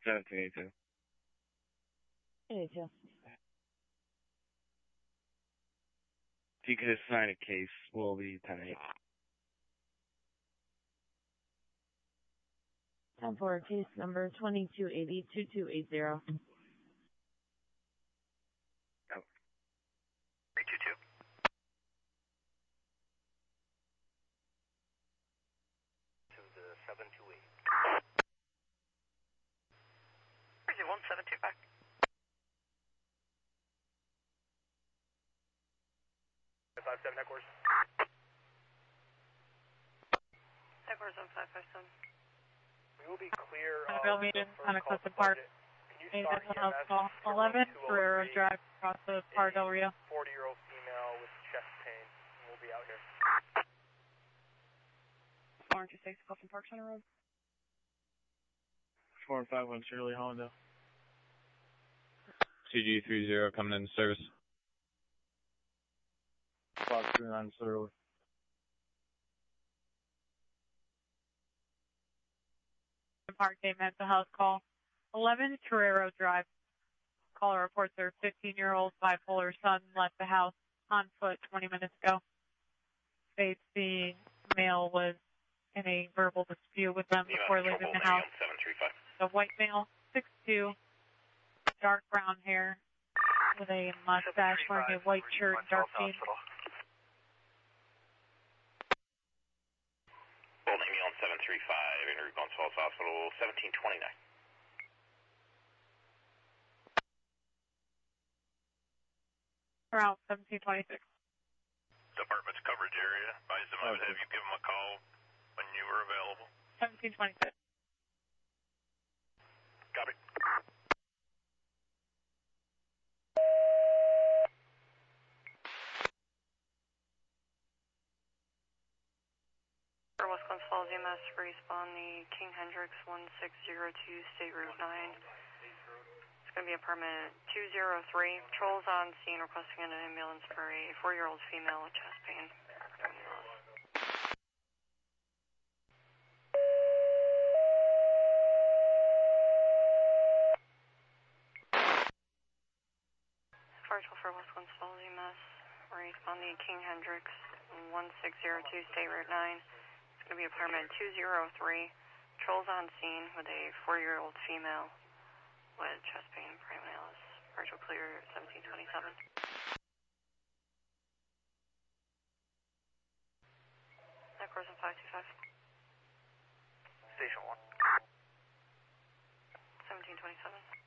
1782. 82. If you could assign a case, we'll be 10-8. 10-4, case number 2280-2280. 322. To the 728. 31725. Five seven headquarters. Headquarters on 557. We will be clear On of Bill the Meaden, first on a call to Clifton Park. budget. Can you Main start mental health EMS call 11, Ferrero 203, Drive, across the Par Del Rio. 40-year-old female with chest pain. We'll be out here. Orange 6, Clifton Park Center Road. 451 Shirley Hollindale. 2G30 coming into service. Fox 39 Surly. Park Day mental health call 11, Ferrero Drive. Caller reports their 15-year-old bipolar son left the house on foot 20 minutes ago. States the male was in a verbal dispute with them before leaving the house. 735. The white male, 6'2", dark brown hair, with a mustache, wearing a white shirt and dark jeans. Old Amy on 735, in Glens Falls Hospital, 1729. Around 1726. Department's coverage area. Advise them I would have you give them a call when you were available. 1726. Copy. For West Glens Falls EMS, respond the King Hendricks 1602, State Route 9. It's going to be apartment 203. Patrols on scene requesting an ambulance for a 4-year-old female with chest pain. For West Glens Falls EMS, respond the King Hendricks 1602, State Route 9. It's going to be apartment 203. Patrols on scene with a 4-year-old female with chest pain and paralysis. Partial clear 1727. Headquarters on 525. Station 1. 1727.